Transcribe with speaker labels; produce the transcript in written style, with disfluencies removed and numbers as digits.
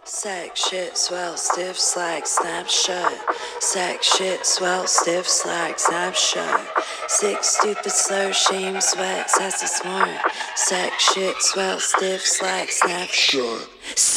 Speaker 1: Sack shit, swell, stiff slack, snap shut. Sack shit, swell, stiff slack, snap shut. Sick, stupid, slow, shame, sweat, sassy, smart. Sack shit, swell, stiff slack, snap shut.